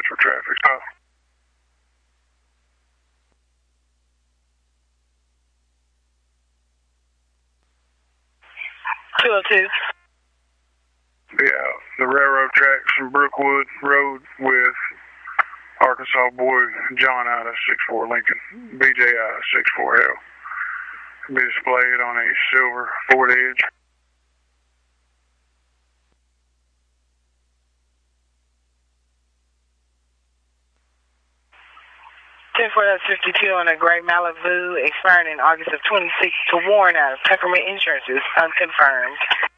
Metro traffic. 202. Yeah, the railroad tracks from Brookwood Road with Arkansas boy John out of 64 Lincoln, BJ out of 64L. Be displayed on a silver Ford Edge. 10-4-52 on a gray Malibu expiring in August of 26 to Warren out of Peppermint Insurance is unconfirmed.